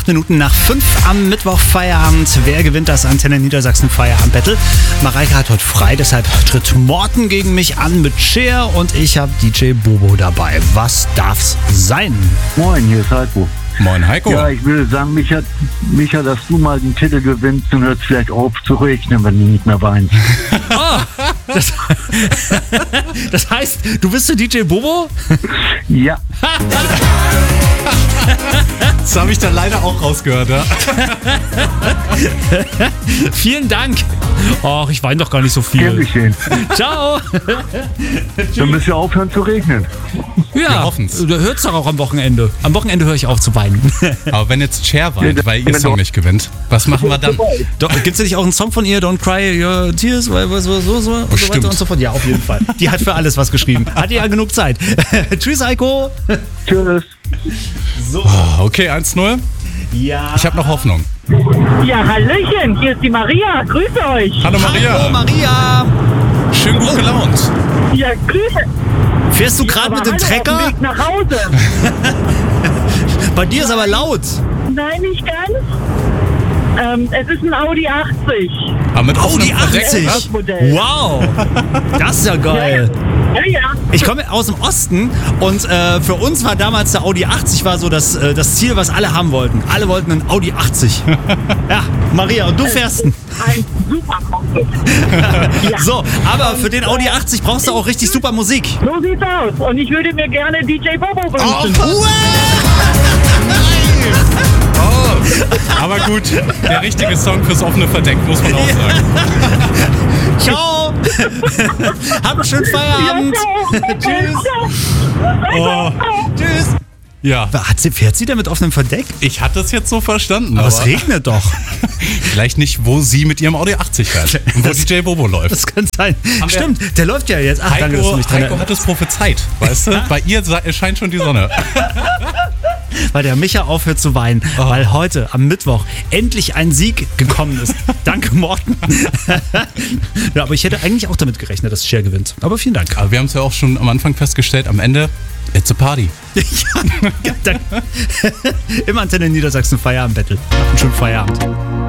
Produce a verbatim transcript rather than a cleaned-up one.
Acht Minuten nach fünf am Mittwoch Feierabend. Wer gewinnt das Antenne Niedersachsen Feierabend-Battle? Mareike hat heute frei, deshalb tritt Morten gegen mich an mit Cher und ich habe D J Bobo dabei. Was darf's sein? Moin, hier ist Heiko. Moin Heiko. Ja, ich würde sagen, Micha, Micha, dass du mal den Titel gewinnst und hörst vielleicht auf zu regnen, wenn du nicht mehr weinst. Oh, das, das heißt, du bist der D J Bobo? Ja. Das habe ich dann leider auch rausgehört, ja. Vielen Dank. Och, ich weine doch gar nicht so Gern viel. geschehen. Ciao. Dann müsst ihr aufhören zu regnen. Ja, hoffen's. du hörst doch auch am Wochenende. Am Wochenende höre ich auf zu weinen. Aber wenn jetzt Cher weint, Ja, weil ihr wenn Song du- nicht gewinnt, was machen wir dann? Doch, gibt's ja nicht auch einen Song von ihr, Don't Cry Your Tears, so, so, so, so, und so Bestimmt. weiter und so fort? Ja, auf jeden Fall. Die hat für alles was geschrieben. Hat ja genug Zeit. Tschüss, Heiko. Tschüss. Ah, Okay, eins null. Ja. Ich habe noch Hoffnung. Ja, Hallöchen, hier ist die Maria. Grüße euch. Hallo Maria. Hallo, Maria. Schön gut gelaunt. Ja, Grüße. Fährst du gerade mit dem Auf dem Trecker? Weg nach Hause. Bei dir ist aber laut. Nein, nicht ganz. Ähm, es ist ein Audi achtzig. Aber mit Audi offenem Verdeck, achtzig. was? Modell. Wow. Das ist ja geil. Ja, ja. Ich komme aus dem Osten und äh, für uns war damals der Audi achtzig war so das, äh, das Ziel, was alle haben wollten. Alle wollten einen Audi achtzig. Ja, Maria, und du fährst einen. Ein super Auto. Ja. So, aber für den Audi achtzig brauchst du auch richtig super Musik. So sieht's aus. Und ich würde mir gerne D J Bobo Oh, wünschen. Oh, aber gut, der richtige Song fürs offene Verdeck, muss man auch sagen. Ciao. Hab einen schönen Feierabend. Tschüss. Oh, Tschüss. ja, Hat sie, fährt sie denn mit offenem Verdeck? ich hatte es jetzt so verstanden, Aber aber es regnet doch. vielleicht nicht, wo sie mit ihrem Audi achtzig fährt und wo Das- D J Bobo läuft. Das kann sein. wir- Stimmt, der läuft ja jetzt. Ach, danke, dass du Heiko, mich dran Heiko hat es prophezeit, weißt du? Bei ihr sa- scheint schon die Sonne. Weil der Micha aufhört zu weinen, Oh. weil heute am Mittwoch endlich ein Sieg gekommen ist. Danke, Morten. Ja, aber ich hätte eigentlich auch damit gerechnet, dass Cher gewinnt. Aber vielen Dank. Aber wir haben es ja auch schon am Anfang festgestellt, am Ende, it's a party. Ja, danke. Im Antenne Niedersachsen Feierabend-Battle. Habt einen schönen Feierabend.